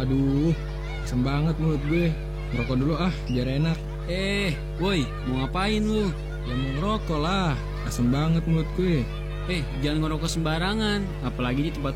Aduh, asem banget mulut gue. Ngerokok dulu ah, biar enak. Woi, mau ngapain lu? Ya mau ngerokok lah, asem banget mulut gue. Jangan ngerokok sembarangan, apalagi di tempat